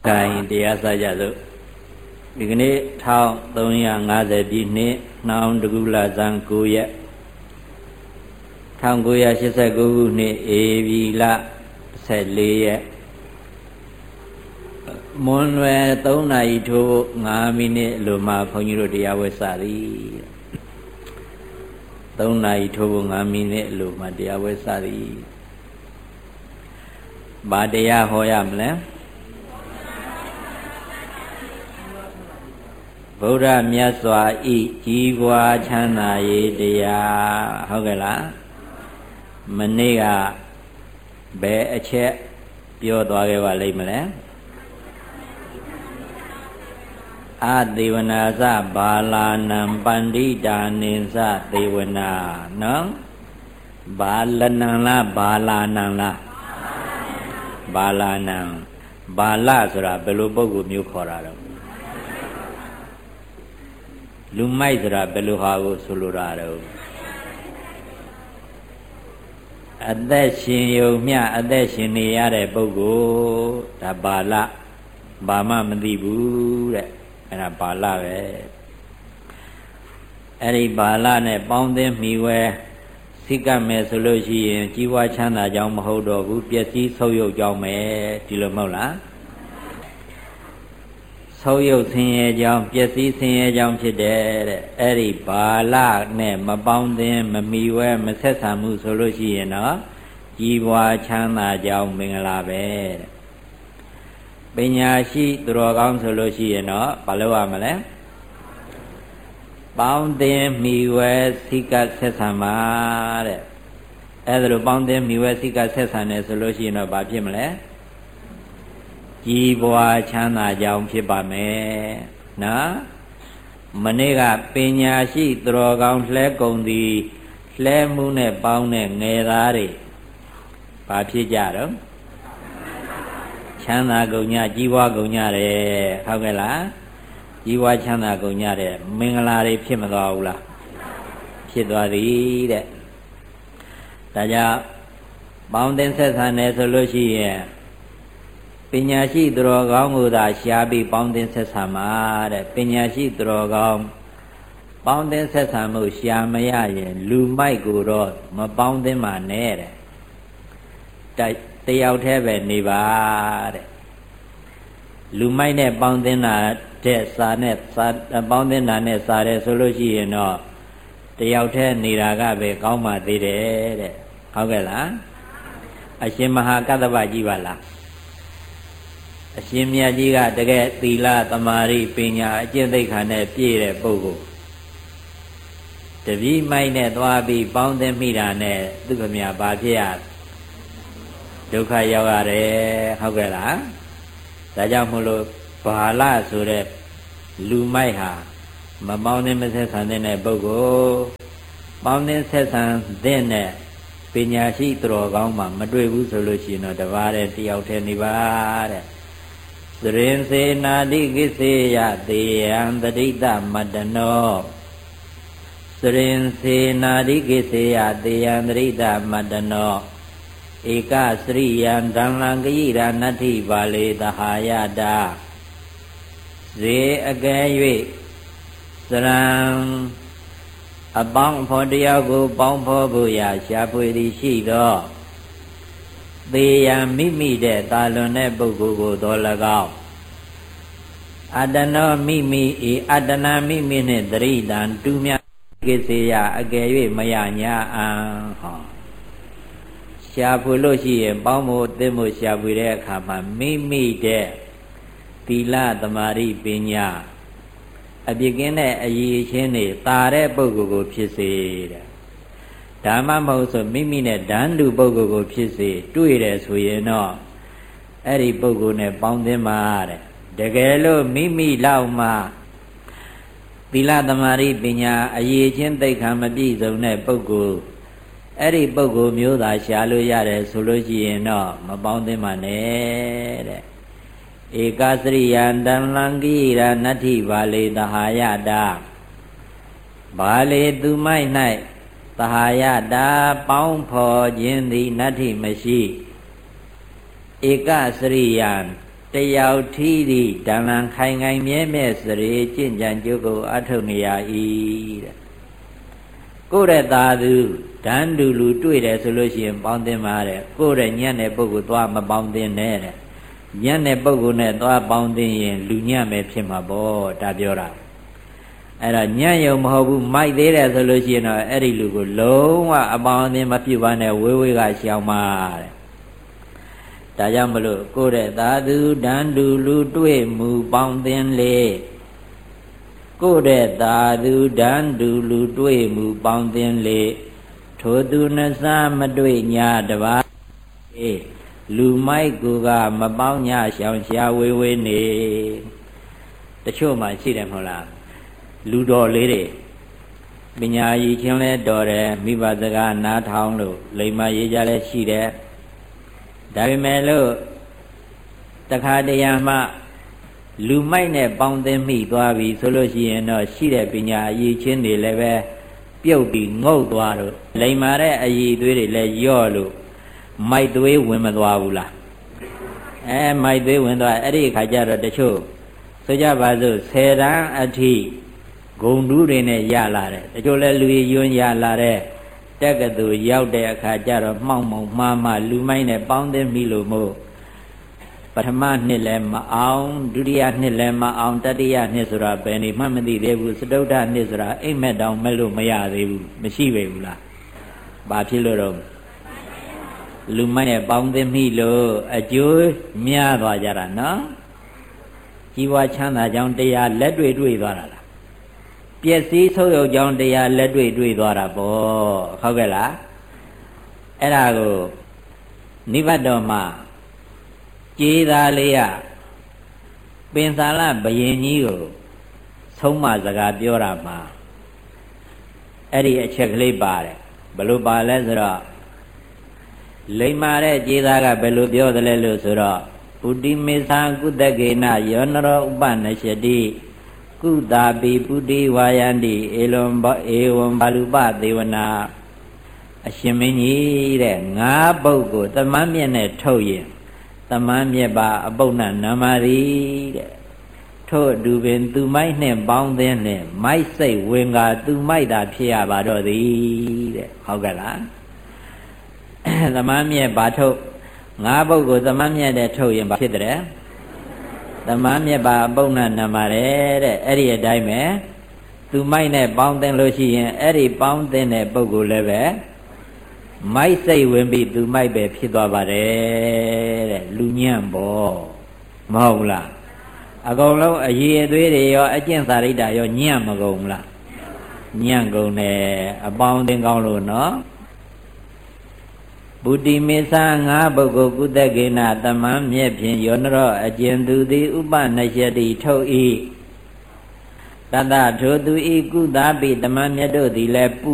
Kain Tiasa Jadu Digni Tau Tonya Ngaze Dini Naun Dugula Zankuya Tanguya Shisagu Ni Evila Selia Monwe Tona Ito Ngamini Luma Ponyo Diawesari Tona Ito Ngamini Luma Diawesari Badaya Hoyamle Buddha Myaswa I Jiwa Chana Yedaya Hogala Maniga Be a check Pure Dwageva Limele Adivanaza Balanam Pandita Ninsa Divana No Balanala Balanala Balanam Bala Sura Belubogu Mukorado Lumaidra Beluhago Sulurado Adeshin Yomia Adeshin Yare Bogo Tabala Bama Madibu and a Bala Eri Bala ne bound them me where Sika Mesology and Jiwa Chana Jam Hodo Piasi Soyo Jame Tilomola Soyo Sin Jam Piasi Sin Jam Chide Eri Bala ne Mabound them Mamiwe Mesesa Musology and Jiwa Chana Jam Mingalabe Benyashi Drogam Sology and Palawa Male Bound them me where Sika Sesama Either bound them me where Sika Sesan solution of Bapimle Jiwa Chana Jam Pibame Na Manega Penyashi Drogam Flecon the Flemune Bound Nerari Papijaro Chana Gonya Jiwa Gonya Hogela Jiwa Chana Gonya Mingalari Pimagola Chidwari Taja Mountain Sesan Solution Pinyashi Drogamuda Shabi Mountain Sesama Pinyashi Drogam Mountain Sesamu Shamaya Lumai Guru Maboundin Manere They out heaven Nivar Lumai ne Boundina Sanet Boundina ne Sare Solution no They out here Niraga Kama Dide Hogela Ashimaha Kadabajivala Ashimia Jiga to get Tila Tamari Pina Jendekane Pire Bogo The V Mine Wabi bound them Mirane Dukamia Batia Duka Yaware Hogela Tajamulo Pahala Sure Lumaiha Mountain Sesan in Bogo Mountain Sesan then Pinyashi Drogama Madrid solution of the Vare Tiautenivar Serense Nadi Gisea the and the Dita Madano Serense Nadi Gisea the and the Dita Madano Eka Sri and Danlangira Nati Valley the Hayada Ze again Salam a bong for Diago, bong for Buya, Shapuri Shido. They Mimi de Talone Bugu Dolagao. Adana Mimi, Adana Mimi, Dridan, Tumia Gisea, Agawe Mayanya, Shapuloshi and Bomo Demo Shapure Kama, Mimi de Tila the Mari Pinya. A beginner a ye chene, Tare Bogo Pisi. Dama Moso Mimine Dandu Bogo Pisi, do it as we know. Eri Bogo ne bound them are. The Gelo Mimi Lauma Pila the Mari Pina, a ye chen they come a bit of ne Bogo. Eri Bogo Muda Shalu Yare Sologi no, Mabound them are. Ekasri Yandanlangira Nati Valley the Hayada Valley do my night the Hayada Pound for Jindi Nati Mashi Ekasri Yan တယောက်ထီးသည်တန်လန်ခိုင်ခိုင်မြဲမြဲစရေကျင့်ကြံကြုတ်ကိုအထုတ်နေရ၏တဲ့ကိုယ့်ရဲ့သာသူဒန်းတူလူတွေ့တယ်ဆိုလို့ရှိရင်ပေါင်းသင်းပါတဲ့ကိုယ့်ရဲ့ညံ့တဲ့ပုဂ္ဂိုလ်သွားမပေါင်းသင်းနဲ့တဲ့ညံ့တဲ့ပုဂ္ဂိုလ်နဲ့သွားပေါင်းသင်းရင်လူညံ့မယ်ဖြစ်မှာပေါ့ဒါပြောတာအဲ့တော့ညံ့ရုံမဟုတ်ဘူးမိုက်သေးတယ်ဆိုလို့ရှိရင်တော့အဲ့ဒီလူကိုလုံးဝအပေါင်းအသင်းမပြုတ်ပါနဲ့ဝေးဝေးကရှောင်ပါတဲ့ဒါကြောင့်မလို့ကိုယ့်ရဲ့သာသူဒန်းတူလူတွေ့မှုပေါင်းသင်းလေကိုယ့်ရဲ့သာသူဒန်းတူလူတွေ့မှုပေါင်းသင်းလေထိုသူနှစားမတွေ့ညာတပါးလူမိုက်ကူကမပေါင်းညာရှောင်ရှားဝေးဝေးနေတချို့မှရှိတယ်မဟုတ်လားလူတော်လေးတွေပညာရည်ချင်းလဲတော်တယ်မိဘစကားနားထောင်လို့လိမ္မာရေးကြလဲရှိတယ်ဒါပေမဲ့လို့တခါတရံမှလူမိုက်နဲ့ပေါင်းသင်းမိသွားပြီဆိုလို့ရှိရင်တော့ရှိတဲ့ပညာအရည်ချင်းတွေလည်းပဲပြုတ်ပြီးငုတ်သွားလို့လိမ္မာတဲ့အရည်သွေးတွေလည်းယော့လို့မိုက်သွေးဝင်မသွားဘူးလားမိုက်သွေးဝင်သွားအဲ့ဒီခါကျတော့တချို့ဆိုကြပါစို့10တန်းအထိဂုံတူးတွေနဲ့ရလာတယ်တချို့လည်းလူရည်ယွန်းရလာတဲ့တက္ကသိုလ်ရောက်တဲ့အခါကျတော့မှောင်မှားမှလူမိုက်နဲ့ပေါင်းသင်းမိလို့မို့ပထမနှစ်လည်းမအောင်ဒုတိယနှစ်လည်းမအောင်တတိယနှစ်ဆိုတာဘယ်နေမှမသိသေးဘူးစတုတ္ထနှစ်ဆိုတာအိမ်မက်တောင်မဲ့လို့မရသေးဘူးမရှိပေဘူးလားဘာဖြစ်လို့တော့လူမိုက်နဲ့ပေါင်းသင်းမိလို့အကျိုးများသွားကြတာနော်ကြီးပွားချမ်းသာကြောင်းတရားလက်တွေ့တွေ့သွားတာလားပျက်စီးဆုပ်ယုပ်ကြောင်းတရားလက်တွေ့တွေ့သွားတာပေါ့ဟုတ်ကဲ့လားအဲ့ဒါကိုနိဗ္ဗာန်တော်မှာကြေးသားလေးရပင်သာလဘယင်ကြီးကိုဆုံးမစကားပြောတာမှာအဲ့ဒီအချက်ကလေးပါတယ်ဘယ်လိုပါလဲဆိုတော့လိမ္မာတဲ့ကြေးသားကဘယ်လိုပြောသလဲလို့ဆိုတော့ဥတိမေသံကုတကေနယောနရောဥပနရှတိကုတာပိပုတိဝါယန္တိဧလွန်ဘောဧဝံဘာလူပသေဝနာအရှင်မင်းကြီးတဲ့ငါးပုတ်ကိုသမန်းမြက်နဲ့ထုတ်ရင်သမန်းမြက်ပါအပုပ်နာနာမရီတဲ့ထို့အတူပင်သူမိုက်နှင့်ပေါင်းသင်းနှင့်မိုက်စိတ်ဝင်ကသူမိုက်တာဖြစ်ရပါတော့သည်တဲ့ဟုတ်ကဲ့လားသမန်းမြက်ပါထုတ်ငါးပုတ်ကိုသမန်းမြက်နဲ့ထုတ်ရင်ဘာဖြစ်တဲ့သမန်းမြက်ပါအပုပ်နာနာမရဲတဲ့အဲ့ဒီအတိုင်းပဲသူမိုက်နဲ့ပေါင်းသင်းလို့ရှိရင်အဲ့ဒီပေါင်းသင်းတဲ့ပုဂ္ဂိုလ်လည်းပဲမိုက်စိတ်ဝင်ပြီးသူမိုက်ပဲဖြစ်သွားပါတယ်တဲ့လူညံ့ပေါ့မဟုတ်လားအကုန်လုံးအရည်အသွေးတွေရောအကျင့်စာရိတ္တရောညံ့မကုန်လားညံ့ကုန်တယ်အပေါင်းအသင်းကောင်းလို့နော်ဗုဒ္ဓိမေသငါးပုဂ္ဂိုလ်ကုသကေနသမန်းမြဲဖြင့်ယောနရောအကျဉ်သူသည်ဥပနရှတိထုတ်၏တတထိုသူဤကုသပိသမန်းမြတ်တို့သည်လည်း